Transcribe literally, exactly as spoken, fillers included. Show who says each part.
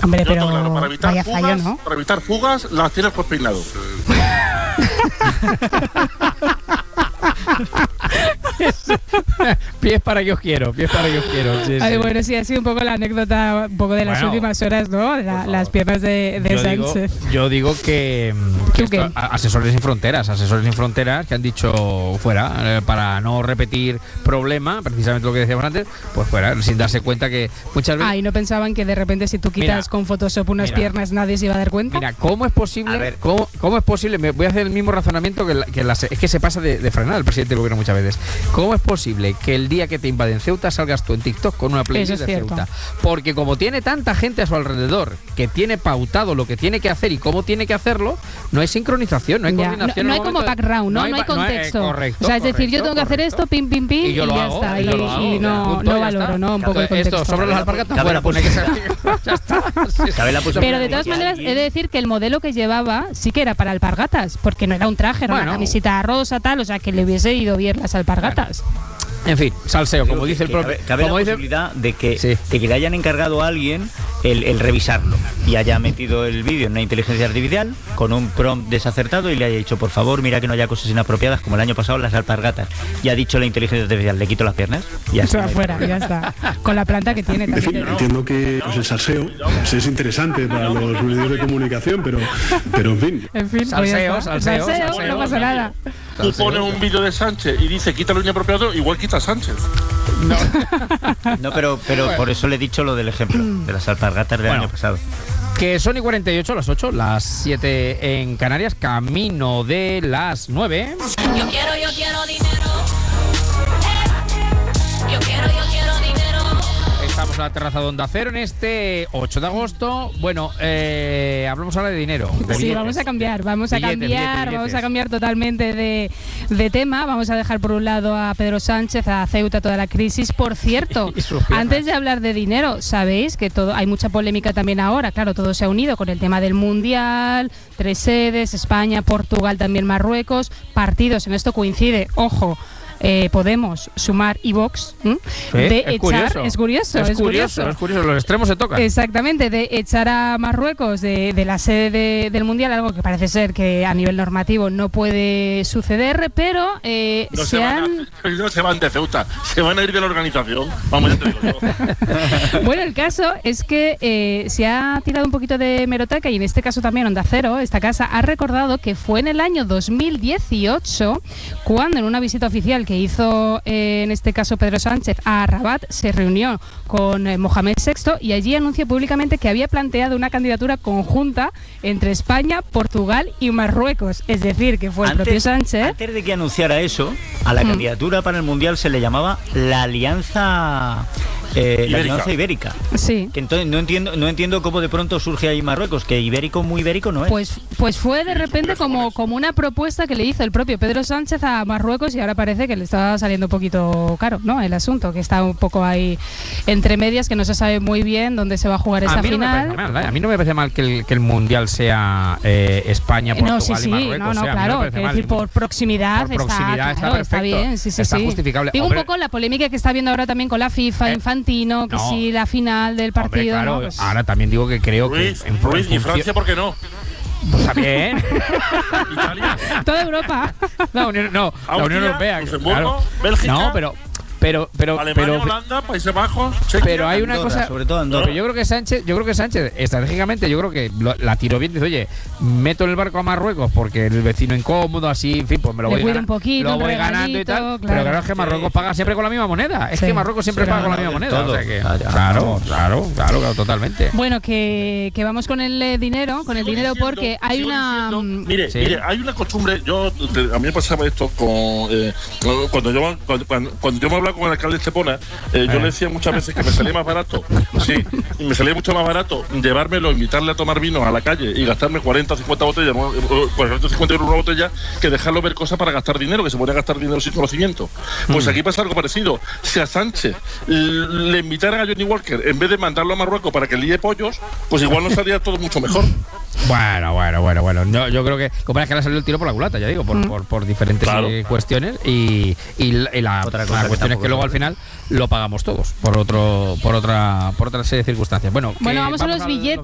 Speaker 1: Hombre, pero
Speaker 2: claro, para evitar
Speaker 1: vaya
Speaker 2: fugas,
Speaker 1: fallo, ¿no?
Speaker 2: Para evitar fugas, las tienes por peinado.
Speaker 3: Pies para que os quiero, pies para que os quiero. Sí,
Speaker 1: Ay,
Speaker 3: sí.
Speaker 1: bueno, sí, ha sido un poco la anécdota un poco de las
Speaker 3: Bueno,
Speaker 1: últimas horas, ¿no? La, las piernas de, de
Speaker 3: yo
Speaker 1: Sánchez.
Speaker 3: Digo, yo digo que, que
Speaker 1: ¿Tú
Speaker 3: esto,
Speaker 1: qué?
Speaker 3: a- asesores sin fronteras, asesores sin fronteras que han dicho fuera, eh, para no repetir problema, precisamente lo que decíamos antes, pues fuera, sin darse cuenta que muchas veces...
Speaker 1: Ah, y no pensaban que de repente si tú quitas
Speaker 3: Mira,
Speaker 1: con Photoshop unas
Speaker 3: mira.
Speaker 1: piernas nadie se iba a dar cuenta.
Speaker 3: Mira, ¿cómo es
Speaker 4: A
Speaker 3: posible?
Speaker 4: ver.
Speaker 3: ¿Cómo, cómo es posible? Me voy a hacer el mismo razonamiento que, la- que la- es que se pasa de, de frenar el presidente del gobierno muchas veces. ¿Cómo es posible que el día que te invaden Ceuta salgas tú en TikTok con una playlist
Speaker 1: Eso es
Speaker 3: de
Speaker 1: cierto.
Speaker 3: Ceuta? Porque como tiene tanta gente a su alrededor que tiene pautado lo que tiene que hacer y cómo tiene que hacerlo, no hay sincronización, no hay
Speaker 1: Ya,
Speaker 3: coordinación.
Speaker 1: no, no
Speaker 3: en
Speaker 1: hay
Speaker 3: el
Speaker 1: como
Speaker 3: momento de-
Speaker 1: background, ¿no? No hay,
Speaker 3: ba-
Speaker 1: contexto.
Speaker 3: eh, correcto,
Speaker 1: o sea, es decir, yo
Speaker 3: correcto,
Speaker 1: tengo que hacer
Speaker 3: correcto.
Speaker 1: esto, pim, pim, pim,
Speaker 3: Y yo lo
Speaker 1: ya
Speaker 3: hago,
Speaker 1: está.
Speaker 3: y yo lo hago,
Speaker 1: y no,
Speaker 3: punto,
Speaker 1: no
Speaker 3: ya
Speaker 1: valoro,
Speaker 3: está.
Speaker 1: ¿no? Un poco el
Speaker 3: Esto,
Speaker 1: contexto.
Speaker 3: sobre las alpargatas,
Speaker 4: Cabe
Speaker 3: fuera,
Speaker 4: la
Speaker 3: pone que se...
Speaker 4: posibilidad.
Speaker 3: Ya está. Sí,
Speaker 4: Cabe la posibilidad
Speaker 1: Pero de todas
Speaker 4: que
Speaker 1: maneras,
Speaker 4: alguien-
Speaker 1: he de decir que el modelo que llevaba sí que era para alpargatas, porque no era un traje, era
Speaker 3: Bueno.
Speaker 1: una camiseta rosa, tal, o sea, que le hubiese ido bien las alpargatas.
Speaker 3: En fin, salseo, como
Speaker 4: Creo
Speaker 3: dice
Speaker 4: que-
Speaker 3: el
Speaker 4: que
Speaker 3: propio...
Speaker 4: Cabe, cabe
Speaker 3: como
Speaker 4: la
Speaker 3: dice-
Speaker 4: posibilidad de que,
Speaker 3: Sí.
Speaker 4: de que le hayan encargado a alguien el, el revisarlo y haya metido el vídeo en una inteligencia artificial con un prompt desacertado y le haya dicho, por favor, mira que no haya cosas inapropiadas como el año pasado las alpargatas. Y ha dicho la inteligencia artificial, le quito las piernas y ya
Speaker 1: Eso
Speaker 4: está.
Speaker 1: afuera, ya está. Con la planta que tiene
Speaker 5: En fin,
Speaker 1: también.
Speaker 5: entiendo que pues, el salseo pues, es interesante para los medios de comunicación, pero, pero en fin.
Speaker 1: En fin,
Speaker 3: Salseo,
Speaker 1: pues ya está.
Speaker 3: salseo,
Speaker 1: Salseo,
Speaker 3: salseo.
Speaker 1: no pasa nada.
Speaker 2: Tú pones un vídeo de Sánchez y dice quita lo inapropiado, igual quita a Sánchez.
Speaker 4: No, pero, pero por eso le he dicho lo del ejemplo de las alpargatas del
Speaker 3: Bueno.
Speaker 4: año pasado.
Speaker 3: Que son y cuarenta y ocho, las ocho, las siete en Canarias, camino de las nueve.
Speaker 6: Yo quiero, yo quiero dinero. Yo quiero, yo quiero dinero.
Speaker 3: Estamos en la terraza de Onda Cero en este ocho de agosto. Bueno, eh, hablamos ahora de dinero. de
Speaker 1: Sí,
Speaker 3: billetes.
Speaker 1: vamos a cambiar, vamos a
Speaker 3: Billetes,
Speaker 1: cambiar,
Speaker 3: billetes,
Speaker 1: vamos
Speaker 3: billetes.
Speaker 1: a cambiar totalmente de, de tema. Vamos a dejar por un lado a Pedro Sánchez, a Ceuta, toda la crisis. Por cierto,
Speaker 3: Y sus piernas.
Speaker 1: antes de hablar de dinero, sabéis que todo hay mucha polémica también ahora. Claro, todo se ha unido con el tema del Mundial, tres sedes, España, Portugal, también Marruecos, partidos. En esto coincide, ojo. eh, Podemos, Sumar y Vox, ¿m?
Speaker 3: Sí,
Speaker 1: de
Speaker 3: es
Speaker 1: echar,
Speaker 3: curioso.
Speaker 1: es curioso,
Speaker 3: Es
Speaker 1: es
Speaker 3: curioso, es curioso, los extremos se tocan.
Speaker 1: Exactamente, de echar a Marruecos de, de la sede de- del Mundial, algo que parece ser que a nivel normativo no puede suceder, pero eh,
Speaker 2: No
Speaker 1: se
Speaker 2: se, van
Speaker 1: han...
Speaker 2: a, no se van de Ceuta, se van a ir de la organización. Vamos, ya te digo yo.
Speaker 1: Bueno, el caso es que eh, se ha tirado un poquito de hemeroteca y en este caso también Onda Cero, esta casa, ha recordado que fue en el año dos mil dieciocho cuando en una visita oficial que hizo eh, en este caso Pedro Sánchez a Rabat se reunió con eh, Mohamed sexto y allí anunció públicamente que había planteado una candidatura conjunta entre España, Portugal y Marruecos. Es decir, que fue el propio Sánchez.
Speaker 4: antes de que anunciara eso, a la
Speaker 1: Mm.
Speaker 4: candidatura para el Mundial se le llamaba la Alianza eh, la
Speaker 2: Ibérica.
Speaker 4: Alianza Ibérica.
Speaker 1: Sí.
Speaker 4: Que entonces no entiendo, no entiendo cómo de pronto surge ahí Marruecos, que ibérico muy ibérico no es.
Speaker 1: Pues, pues fue de repente como, como una propuesta que le hizo el propio Pedro Sánchez a Marruecos y ahora parece que le está saliendo un poquito caro, ¿no? El asunto, que está un poco ahí entre medias, que no se sabe muy bien dónde se va a jugar esa
Speaker 3: a, mí no me
Speaker 1: final.
Speaker 3: parece mal, ¿eh? A mí no me parece mal que el, que el Mundial sea eh, España,
Speaker 1: Eh,
Speaker 3: Portugal
Speaker 1: no, sí, sí,
Speaker 3: y Marruecos.
Speaker 1: no, no,
Speaker 3: o sea, a mí
Speaker 1: claro,
Speaker 3: me parece
Speaker 1: quiero
Speaker 3: mal.
Speaker 1: decir, por proximidad,
Speaker 3: Por proximidad
Speaker 1: está, claro, está
Speaker 3: perfecto,
Speaker 1: bien, sí, sí,
Speaker 3: está
Speaker 1: sí.
Speaker 3: justificable.
Speaker 1: Digo
Speaker 3: Hombre,
Speaker 1: un poco la polémica que está habiendo ahora también con la FIFA,
Speaker 3: Eh,
Speaker 1: Infantino, que
Speaker 3: no.
Speaker 1: si la final del
Speaker 3: hombre,
Speaker 1: partido,
Speaker 3: claro,
Speaker 1: ¿no? Pues-
Speaker 3: ahora también digo que creo
Speaker 2: Ruiz,
Speaker 3: que en,
Speaker 2: Ruiz
Speaker 3: en
Speaker 2: y
Speaker 3: función-
Speaker 2: Francia, ¿por qué no?
Speaker 3: Pues también.
Speaker 2: Italia,
Speaker 1: toda Europa.
Speaker 3: La Unión, no, la
Speaker 2: Austria,
Speaker 3: Unión Europea.
Speaker 2: Luxemburgo,
Speaker 3: claro.
Speaker 2: Bélgica.
Speaker 3: No, pero pero pero
Speaker 2: Alemania,
Speaker 3: pero
Speaker 2: Holanda, Países Bajos, Chequia.
Speaker 3: pero hay una
Speaker 4: Andorra,
Speaker 3: cosa,
Speaker 4: sobre todo Andorra.
Speaker 3: pero yo creo que Sánchez, yo creo que Sánchez estratégicamente, yo creo que lo- la tiró bien. Dice, oye, meto en el barco a Marruecos porque el vecino incómodo, así, en fin, pues me lo
Speaker 1: Le
Speaker 3: voy,
Speaker 1: cuida
Speaker 3: gana-
Speaker 1: un poquito,
Speaker 3: lo
Speaker 1: un
Speaker 3: voy ganando y
Speaker 1: regalito,
Speaker 3: tal.
Speaker 1: claro.
Speaker 3: Pero claro, es que Marruecos paga siempre con la misma moneda. Es
Speaker 1: Sí,
Speaker 3: que Marruecos siempre
Speaker 1: sí,
Speaker 3: paga
Speaker 1: no,
Speaker 3: con la
Speaker 4: no,
Speaker 3: misma
Speaker 4: del
Speaker 3: moneda.
Speaker 4: todo.
Speaker 3: O sea que,
Speaker 4: Ah, ya,
Speaker 3: claro,
Speaker 4: vamos.
Speaker 3: claro, claro, claro, totalmente.
Speaker 1: Bueno, que, que vamos con el eh, dinero, con el
Speaker 2: Sigo
Speaker 1: dinero
Speaker 2: diciendo-
Speaker 1: porque hay
Speaker 2: sigo
Speaker 1: una...
Speaker 2: diciendo-
Speaker 1: mm,
Speaker 2: mire,
Speaker 3: Sí.
Speaker 2: mire, hay una costumbre. Yo te- a mí me pasaba esto con eh, cuando yo cuando, cuando, cuando yo me hablaba con el alcalde de Estepona, eh, yo
Speaker 3: Eh.
Speaker 2: le decía muchas veces que me salía más barato, sí, y me salía mucho más barato llevármelo, invitarle a tomar vino a la calle y gastarme cuarenta o cincuenta botellas, ¿no? cuarenta o cincuenta euros una botella, que dejarlo ver cosas para gastar dinero, que se ponía a gastar dinero sin conocimiento. Pues aquí pasa algo parecido. Si a Sánchez l- le invitaran a Johnny Walker en vez de mandarlo a Marruecos para que líe pollos, pues igual nos salía todo mucho mejor.
Speaker 3: Bueno, bueno, bueno, bueno. No, yo creo que como es que le ha salido el tiro por la culata, ya digo, por,
Speaker 1: Mm.
Speaker 3: por, por diferentes
Speaker 2: Claro.
Speaker 3: eh, cuestiones y, y la, y la-
Speaker 4: Otra cosa
Speaker 3: la
Speaker 4: que
Speaker 3: cuestión es
Speaker 4: tampoco
Speaker 3: que luego
Speaker 4: se
Speaker 3: al final lo pagamos todos por otro por otra por otra serie de circunstancias. Bueno,
Speaker 1: Bueno,
Speaker 3: que
Speaker 1: vamos a los
Speaker 3: al-
Speaker 1: billetes.